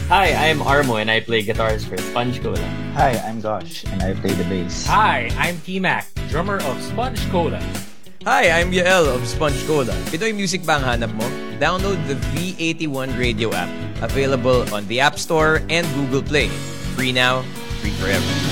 Hi, I'm Armo and I play guitars for Sponge Cola. Hi, I'm Gosh, and I play the bass. Hi, I'm T-Mac, drummer of Sponge Cola. Hi, I'm Yael of Sponge Cola. Pinoy music ba ang hanap mo? Download the V81 radio app. Available on the App Store and Google Play. Free now, free forever.